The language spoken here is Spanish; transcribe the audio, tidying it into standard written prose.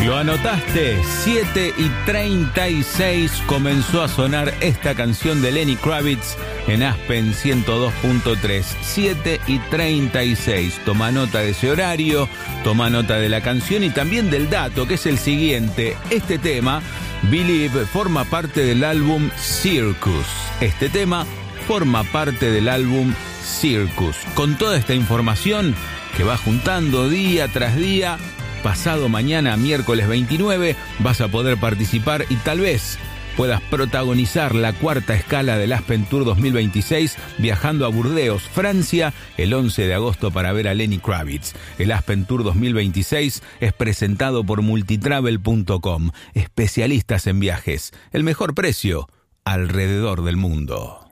Lo anotaste, 7:36 comenzó a sonar esta canción de Lenny Kravitz en Aspen 102.3, 7:36. Toma nota de ese horario, toma nota de la canción y también del dato, que es el siguiente. Este tema, Believe, forma parte del álbum Circus. Este tema forma parte del álbum Circus. Con toda esta información que va juntando día tras día, pasado mañana, miércoles 29, vas a poder participar y tal vez puedas protagonizar la cuarta escala del Aspen Tour 2026 viajando a Burdeos, Francia, el 11 de agosto para ver a Lenny Kravitz. El Aspen Tour 2026 es presentado por multitravel.com, especialistas en viajes. El mejor precio alrededor del mundo.